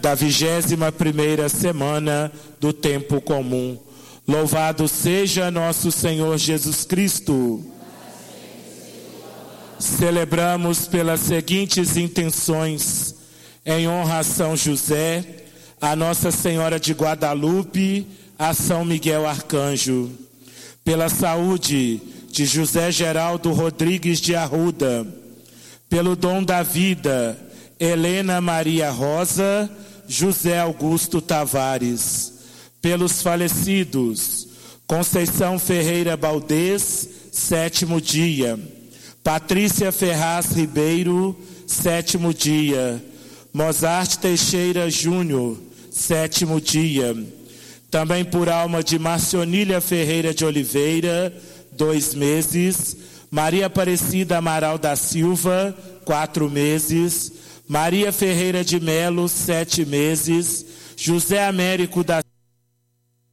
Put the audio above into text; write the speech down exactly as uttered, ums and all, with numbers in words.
da vigésima primeira semana do tempo comum. Louvado seja nosso Senhor Jesus Cristo. Celebramos pelas seguintes intenções: em honra a São José, a Nossa Senhora de Guadalupe, a São Miguel Arcanjo. Pela saúde de José Geraldo Rodrigues de Arruda, pelo dom da vida, Helena Maria Rosa, José Augusto Tavares. Pelos falecidos, Conceição Ferreira Baldez, sétimo dia. Patrícia Ferraz Ribeiro, sétimo dia. Mozart Teixeira Júnior, sétimo dia. Também por alma de Marcionília Ferreira de Oliveira, dois meses. Maria Aparecida Amaral da Silva, quatro meses. Maria Ferreira de Melo, sete meses. José Américo da